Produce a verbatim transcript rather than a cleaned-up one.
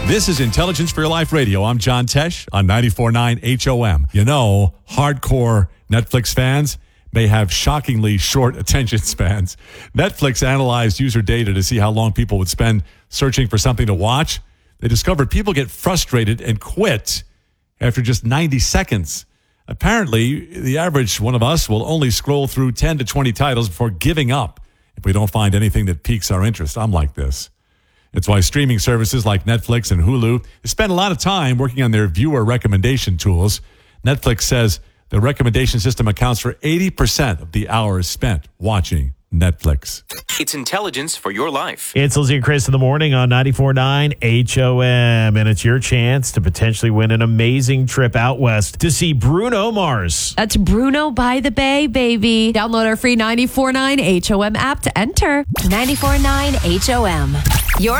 This is Intelligence for Your Life Radio. I'm John Tesh on ninety-four point nine H O M. You know, hardcore Netflix fans may have shockingly short attention spans. Netflix analyzed user data to see how long people would spend searching for something to watch. They discovered people get frustrated and quit after just ninety seconds. Apparently, the average one of us will only scroll through ten to twenty titles before giving up if we don't find anything that piques our interest. I'm like this. It's why streaming services like Netflix and Hulu spend a lot of time working on their viewer recommendation tools. Netflix says the recommendation system accounts for eighty percent of the hours spent watching Netflix. It's Intelligence for Your Life. It's Lizzie and Chris in the morning on ninety-four point nine H O M, and it's your chance to potentially win an amazing trip out west to see Bruno Mars. That's Bruno by the Bay, baby. Download our free ninety-four point nine H O M app to enter. ninety-four point nine H O M. Your